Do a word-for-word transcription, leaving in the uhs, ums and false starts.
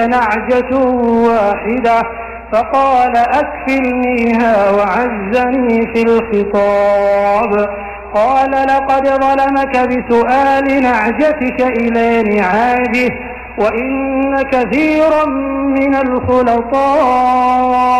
نعجة واحدة فقال أكفلنيها وعزني في الخطاب. قال لقد ظلمك بسؤال نعجتك إلى نعاجه وإن كثيرا من الخلطاء